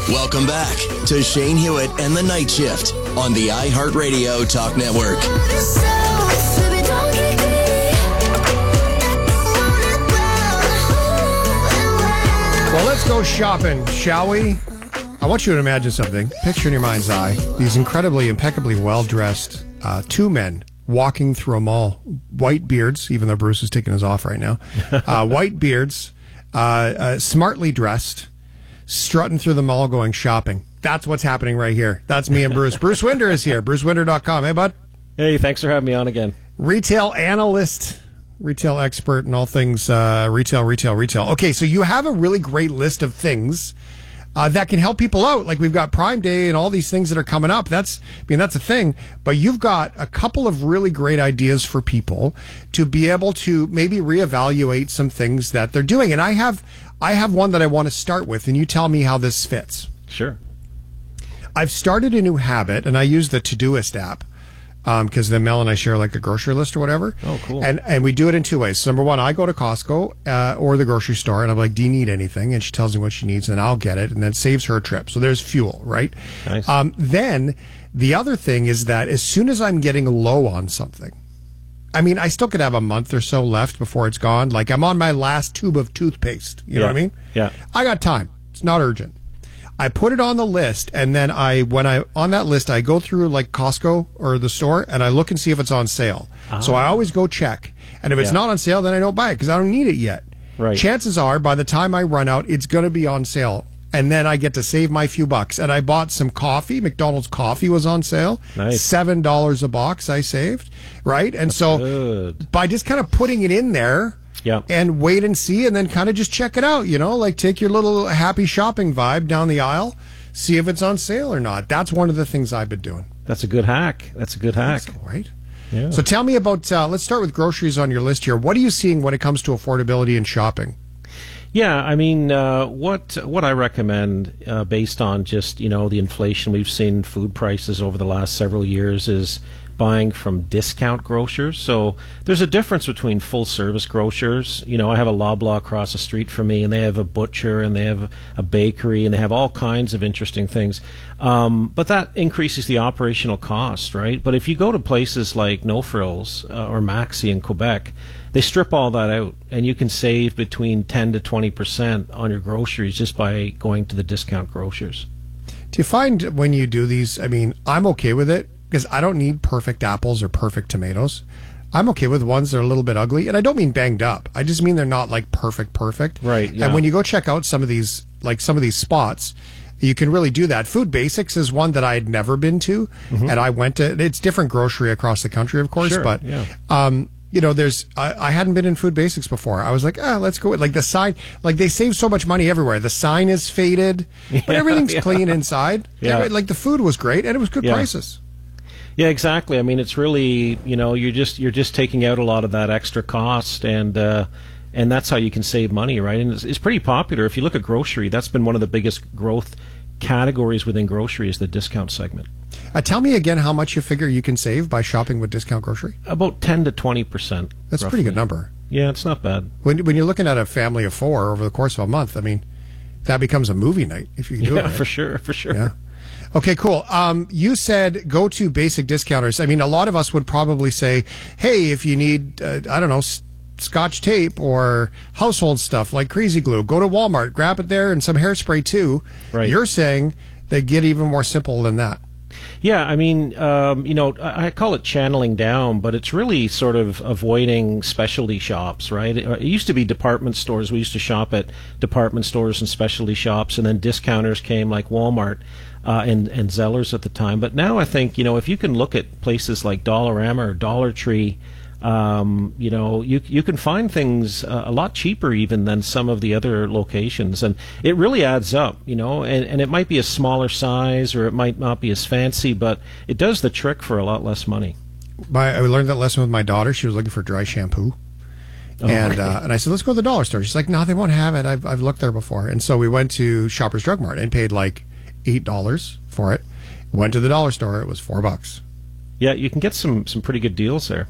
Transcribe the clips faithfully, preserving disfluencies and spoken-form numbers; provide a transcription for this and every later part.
Welcome back to Shane Hewitt and the Night Shift on the iHeartRadio Talk Network. Well, let's go shopping, shall we? I want you to imagine something. Picture in your mind's eye these incredibly, impeccably well-dressed uh, two men walking through a mall. White beards, even though Bruce is taking his off right now. Uh, white beards, uh, uh, smartly dressed, strutting through the mall going shopping. That's what's happening right here. That's me and Bruce. Bruce Winder is here. bruce winder dot com. Hey, bud. Hey, thanks for having me on again. Retail analyst, retail expert, and all things uh, retail, retail, retail. Okay, so you have a really great list of things uh, that can help people out. Like we've got Prime Day and all these things that are coming up. That's, I mean, that's a thing. But you've got a couple of really great ideas for people to be able to maybe reevaluate some things that they're doing. And I have, I have one that I want to start with, and you tell me how this fits. Sure. I've started a new habit, and I use the Todoist app. Because um, then Mel and I share like a grocery list or whatever. Oh, cool. And and we do it in two ways. So number one, I go to Costco uh, or the grocery store, and I'm like, do you need anything? And she tells me what she needs, and I'll get it, and then saves her a trip. So there's fuel, right? Nice. Um, then the other thing is that as soon as I'm getting low on something, I mean, I still could have a month or so left before it's gone. Like I'm on my last tube of toothpaste. You yeah. know what I mean? Yeah. I got time. It's not urgent. I put it on the list, and then I, when I, on that list, I go through like Costco or the store, and I look and see if it's on sale. Ah. So I always go check. And if it's yeah. not on sale, then I don't buy it because I don't need it yet. Right. Chances are, by the time I run out, it's going to be on sale. And then I get to save my few bucks. And I bought some coffee. McDonald's coffee was on sale. Nice. seven dollars a box I saved, right? And That's so good. By just kind of putting it in there, yeah. and wait and see, and then kind of just check it out, you know, like take your little happy shopping vibe down the aisle, see if it's on sale or not. That's one of the things I've been doing. That's a good hack. That's a good hack. So, right? Yeah. So tell me about, uh, let's start with groceries on your list here. What are you seeing when it comes to affordability and shopping? Yeah, I mean, uh, what what I recommend, uh, based on just, you know, the inflation we've seen in food prices over the last several years, is buying from discount grocers. So there's a difference between full service grocers. You know, I have a Loblaw across the street from me, and they have a butcher, and they have a bakery, and they have all kinds of interesting things. Um, but that increases the operational cost, right? But if you go to places like No Frills uh, or Maxi in Quebec, they strip all that out, and you can save between ten to twenty percent on your groceries just by going to the discount grocers. Do you find when you do these, I mean, I'm okay with it, because I don't need perfect apples or perfect tomatoes. I'm okay with ones that are a little bit ugly. And I don't mean banged up. I just mean they're not like perfect, perfect. Right. Yeah. And when you go check out some of these, like some of these spots, you can really do that. Food Basics is one that I had never been to. Mm-hmm. And I went to, it's different grocery across the country, of course. Sure, but, yeah. um, you know, there's, I, I hadn't been in Food Basics before. I was like, ah, let's go. Like the sign, like they save so much money everywhere. The sign is faded, but yeah, everything's yeah. clean inside. Yeah. Like the food was great and it was good yeah. prices. Yeah, exactly. I mean, it's really, you know, you're just you're just taking out a lot of that extra cost, and uh, and that's how you can save money, right? And it's, it's pretty popular. If you look at grocery, that's been one of the biggest growth categories within grocery, is the discount segment. Uh, tell me again how much you figure you can save by shopping with discount grocery. About ten to twenty percent. That's roughly. a pretty good number. Yeah, it's not bad. When when you're looking at a family of four over the course of a month, I mean, that becomes a movie night if you can do yeah, it. Right? for sure, for sure. Yeah. Okay, cool. Um, you said go to basic discounters. I mean, a lot of us would probably say, hey, if you need, uh, I don't know, s- Scotch tape or household stuff like Crazy Glue, go to Walmart, grab it there, and some hairspray too. Right. You're saying they get even more simple than that. Yeah, I mean, um, you know, I I call it channeling down, but it's really sort of avoiding specialty shops, right? It, it used to be department stores. We used to shop at department stores and specialty shops, and then discounters came like Walmart uh, and, and Zellers at the time. But now I think, you know, if you can look at places like Dollarama or Dollar Tree, Um, you know, you you can find things uh, a lot cheaper even than some of the other locations, and it really adds up, you know. And, and it might be a smaller size, or it might not be as fancy, but it does the trick for a lot less money. My, I learned that lesson with my daughter. She was looking for dry shampoo, oh, and okay. uh, and I said, let's go to the dollar store. She's like, no, they won't have it. I've I've looked there before, and so we went to Shoppers Drug Mart and paid like eight dollars for it. Went to the dollar store. It was four bucks. Yeah, you can get some some pretty good deals there.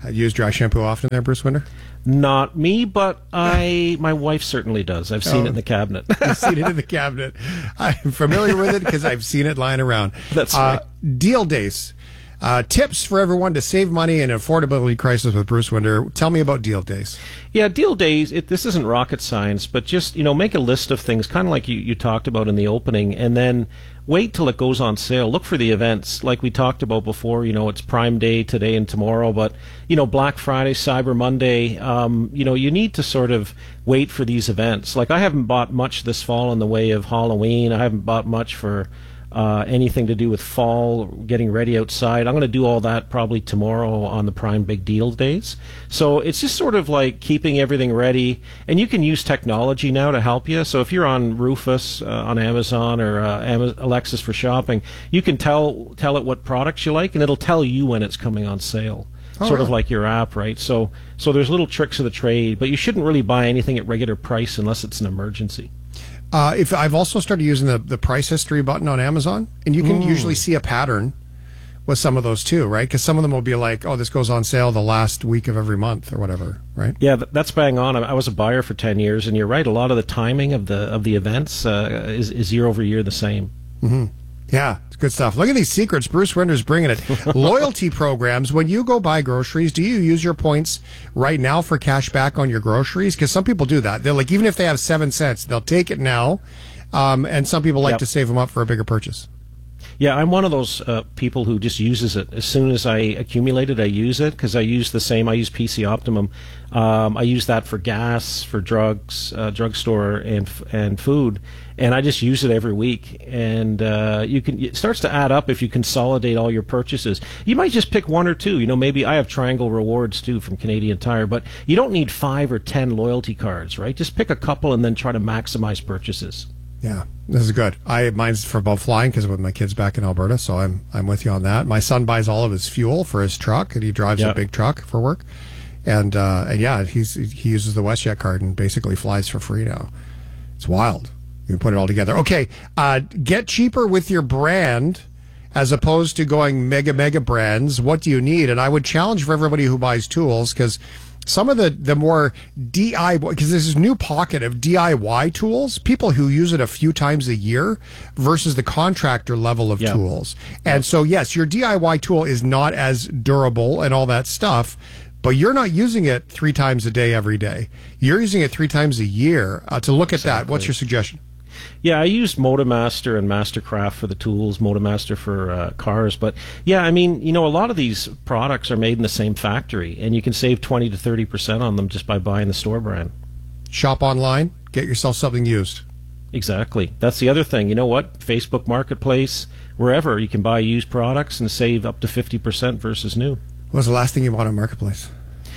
Use dry shampoo often there, Bruce Winder? Not me, but I, my wife certainly does. I've seen Oh. it in the cabinet. I've seen it in the cabinet. I'm familiar with it because I've seen it lying around. That's uh, right. Deal days. Uh, tips for everyone to save money in an affordability crisis with Bruce Winder. Tell me about deal days. Yeah, deal days, it, this isn't rocket science, but just, you know, make a list of things, kind of like you, you talked about in the opening, and then wait till it goes on sale. Look for the events. Like we talked about before, you know, it's Prime Day today and tomorrow, but, you know, Black Friday, Cyber Monday, um, you know, you need to sort of wait for these events. Like I haven't bought much this fall in the way of Halloween. I haven't bought much for Uh, anything to do with fall, getting ready outside. I'm going to do all that probably tomorrow on the Prime Big Deal days. So it's just sort of like keeping everything ready. And you can use technology now to help you. So if you're on Rufus, uh, on Amazon, or uh, Am- Alexis for shopping, you can tell tell it what products you like, and it'll tell you when it's coming on sale. Oh, sort of really? like your app, right? So, so there's little tricks of the trade, but you shouldn't really buy anything at regular price unless it's an emergency. Uh, if I've also started using the, the price history button on Amazon, and you can Mm. usually see a pattern with some of those too, right? Because some of them will be like, oh, this goes on sale the last week of every month or whatever, right? Yeah, th- that's bang on. I I was a buyer for ten years, and you're right. A lot of the timing of the of the events uh, is, is year over year the same. Mm-hmm. Yeah, it's good stuff. Look at these secrets. Bruce Winder's bringing it. Loyalty programs. When you go buy groceries, do you use your points right now for cash back on your groceries? Because some people do that. They're like, even if they have seven cents, they'll take it now. Um, and some people like Yep. to save them up for a bigger purchase. Yeah, I'm one of those uh, people who just uses it. As soon as I accumulate it, I use it because I use the same. I use P C Optimum. Um, I use that for gas, for drugs, uh, drugstore, and f- and food, and I just use it every week. And uh, you can it starts to add up if you consolidate all your purchases. You might just pick one or two. You know, maybe I have Triangle Rewards too from Canadian Tire, but you don't need five or ten loyalty cards, right? Just pick a couple and then try to maximize purchases. Yeah, this is good. I mine's for about flying because with my kids back in Alberta, so I'm I'm with you on that. My son buys all of his fuel for his truck, and he drives Yep. a big truck for work. And uh, and yeah, he's he uses the WestJet card and basically flies for free now. It's wild. You can put it all together. Okay, uh, get cheaper with your brand as opposed to going mega mega brands. What do you need? And I would challenge for everybody who buys tools, because some of the, the more D I Y, because there's this new pocket of D I Y tools, people who use it a few times a year versus the contractor level of Yeah. tools. And so, yes, your D I Y tool is not as durable and all that stuff, but you're not using it three times a day every day. You're using it three times a year. Uh, to look at that, what's your suggestion? Yeah, I used Motomaster and Mastercraft for the tools, Motomaster for uh, cars. But yeah, I mean, you know, a lot of these products are made in the same factory, and you can save twenty to thirty percent on them just by buying the store brand. Shop online, get yourself something used. Exactly. That's the other thing. You know what? Facebook Marketplace, wherever, you can buy used products and save up to fifty percent versus new. What was the last thing you bought on Marketplace?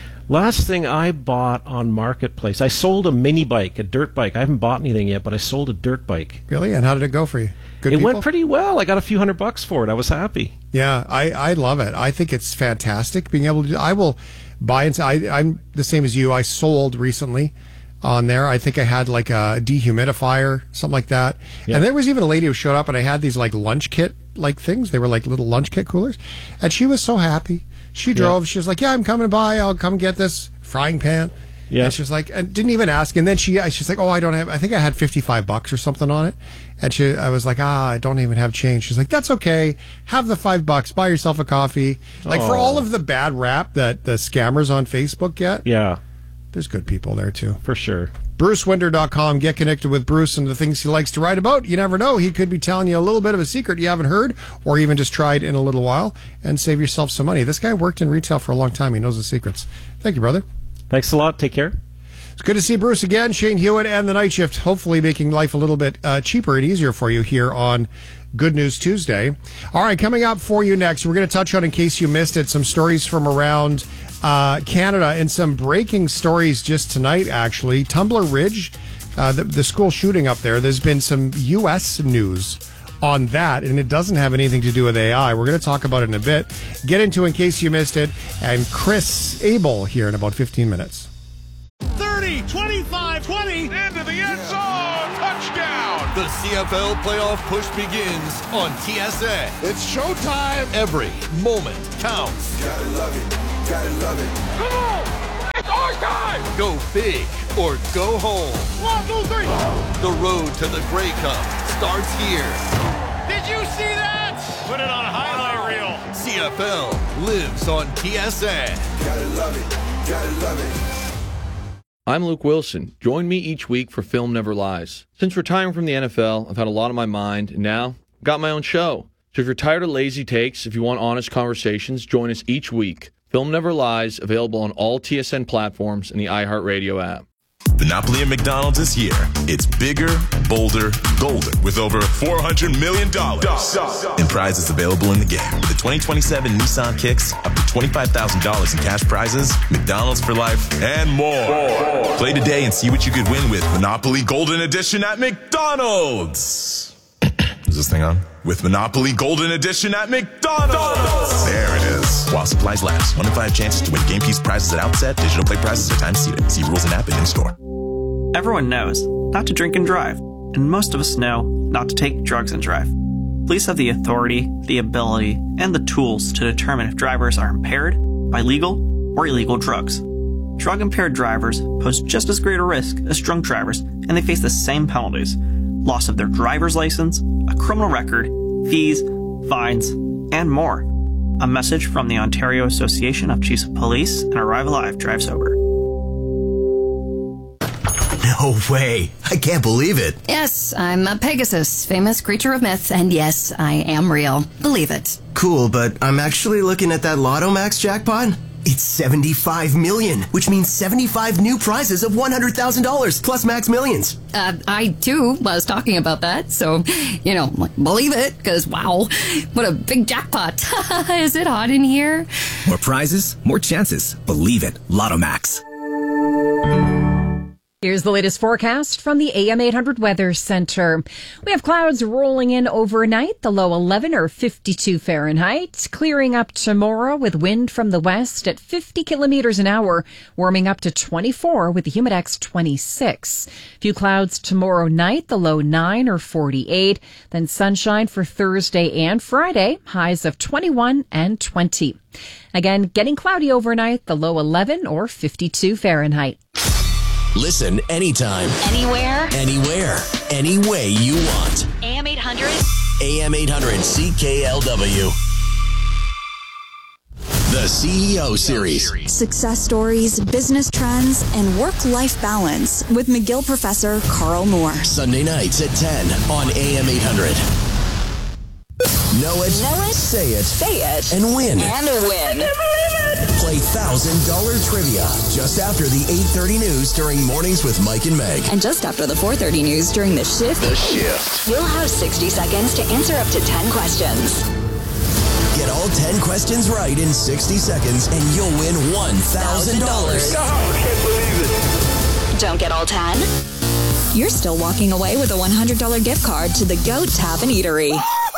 Last thing I bought on Marketplace, I sold a mini bike, a dirt bike. I haven't bought anything yet, but I sold a dirt bike. Really? And how did it go for you? Good It people? went pretty well. I got a few hundred bucks for it. I was happy. Yeah, I, I love it. I think it's fantastic being able to do. I will buy and I, I'm the same as you. I sold recently on there. I think I had like a dehumidifier, something like that. Yeah. And there was even a lady who showed up, and I had these like lunch kit like things. They were like little lunch kit coolers, and she was so happy. She drove. Yeah. She was like, "Yeah, I'm coming by. I'll come get this frying pan." Yeah. And she was like, and didn't even ask. And then she, she's like, "Oh, I don't have. I think I had fifty-five bucks or something on it." And she, I was like, "Ah, I don't even have change." She's like, "That's okay. Have the five bucks. Buy yourself a coffee." Like for Oh. all of the bad rap that the scammers on Facebook get, Yeah, there's good people there too. for sure. Bruce Winder dot com. Get connected with Bruce and the things he likes to write about. You never know. He could be telling you a little bit of a secret you haven't heard or even just tried in a little while, and save yourself some money. This guy worked in retail for a long time. He knows the secrets. Thank you, brother. Thanks a lot. Take care. It's good to see Bruce again. Shane Hewitt and the Night Shift, hopefully making life a little bit uh, cheaper and easier for you here on Good News Tuesday. All right, coming up for you next, we're going to touch on, in case you missed it, some stories from around uh, Canada and some breaking stories just tonight, actually. Tumbler Ridge, uh, the, the school shooting up there, there's been some U S news on that, and it doesn't have anything to do with A I. We're going to talk about it in a bit. Get into In Case You Missed It, and Chris Abel here in about fifteen minutes. thirty, twenty-five, twenty, into the end zone, touchdown. The C F L playoff push begins on T S N. It's showtime. Every moment counts. Gotta love it. Come on! It's our time! Go big or go home. One, two, three! The road to the Grey Cup starts here. Did you see that? Put it on a highlight reel. C F L lives on T S N. Gotta love it. Gotta love it. I'm Luke Wilson. Join me each week for Film Never Lies. Since retiring from the N F L, I've had a lot on my mind, and now I've got my own show. So if you're tired of lazy takes, if you want honest conversations, join us each week. Film Never Lies, available on all T S N platforms and the iHeartRadio app. Monopoly at McDonald's is here. It's bigger, bolder, golden, with over four hundred million dollars in prizes available in the game. With the twenty twenty-seven Nissan Kicks, up to twenty-five thousand dollars in cash prizes, McDonald's for life, and more. Play today and see what you could win with Monopoly Golden Edition at McDonald's. Is this thing on? With Monopoly Golden Edition at McDonald's. There it is. While supplies last. One in five chances to win game piece prizes at outset. Digital play prizes are time seated. See rules and app and in-store. Everyone knows not to drink and drive, and most of us know not to take drugs and drive. Police have the authority, the ability, and the tools to determine if drivers are impaired by legal or illegal drugs. Drug-impaired drivers pose just as great a risk as drunk drivers, and they face the same penalties: loss of their driver's license, a criminal record, fees, fines, and more. A message from the Ontario Association of Chiefs of Police and Arrive Alive Drive Sober. No way. I can't believe it. Yes, I'm a Pegasus, famous creature of myth, and yes, I am real. Believe it. Cool, but I'm actually looking at that Lotto Max jackpot. It's seventy-five million, which means seventy-five new prizes of one hundred thousand dollars plus Max Millions. Uh, I, too, was talking about that, so, you know, believe it, because, wow, what a big jackpot. Is it hot in here? More prizes, more chances. Believe it. Lotto Max. Here's the latest forecast from the A M eight hundred Weather Center. We have clouds rolling in overnight, the low eleven or fifty-two Fahrenheit, clearing up tomorrow with wind from the west at fifty kilometers an hour, warming up to twenty-four with the Humidex twenty-six. Few clouds tomorrow night, the low nine or forty-eight, then sunshine for Thursday and Friday, highs of twenty-one and twenty. Again, getting cloudy overnight, the low eleven or fifty-two Fahrenheit. Listen anytime, Anywhere, anywhere, any way you want. A M eight hundred. A M eight hundred C K L W. The C E O Series. Success stories, business trends, and work-life balance with McGill professor Carl Moore. Sunday nights at ten on A M eight hundred. Know it, Know it, say it, say it, and win. And win. Play one thousand dollars trivia just after the eight thirty news during Mornings with Mike and Meg. And just after the four thirty news during The Shift, The Shift. we'll have sixty seconds to answer up to ten questions. Get all ten questions right in sixty seconds and you'll win one thousand dollars. Oh, I can't believe it. Don't get all ten? You're still walking away with a one hundred dollars gift card to the Goat Tavern Eatery.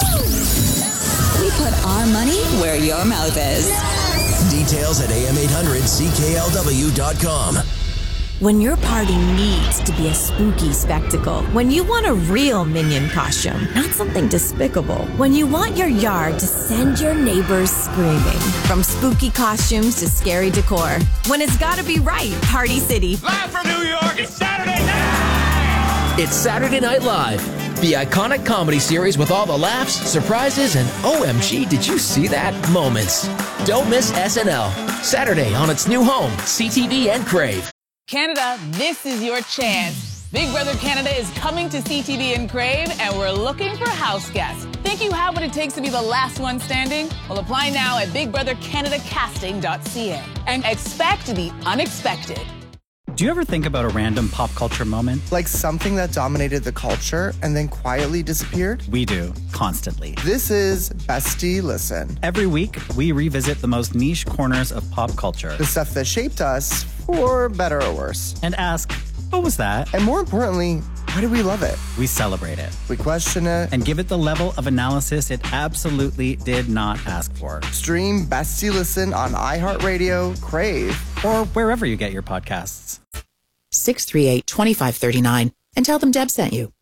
We put our money where your mouth is. Details at A M eight hundred C K L W dot com. When your party needs to be a spooky spectacle, when you want a real Minion costume, not something despicable, when you want your yard to send your neighbors screaming, from spooky costumes to scary decor, when it's gotta be right, Party City. Live from New York, it's Saturday night! It's Saturday Night Live, the iconic comedy series with all the laughs, surprises, and O M G, did you see that? Moments. Don't miss S N L. Saturday on its new home, C T V and Crave. Canada, this is your chance. Big Brother Canada is coming to C T V and Crave, and we're looking for house guests. Think you have what it takes to be the last one standing? Well, apply now at big brother canada casting dot c a and expect the unexpected. Do you ever think about a random pop culture moment? Like something that dominated the culture and then quietly disappeared? We do, constantly. This is Bestie Listen. Every week, we revisit the most niche corners of pop culture. The stuff that shaped us, for better or worse. And ask, what was that? And more importantly, why do we love it? We celebrate it. We question it. And give it the level of analysis it absolutely did not ask for. Stream Bestie Listen on iHeartRadio, Crave, or wherever you get your podcasts. six three eight, two five three nine and tell them Deb sent you.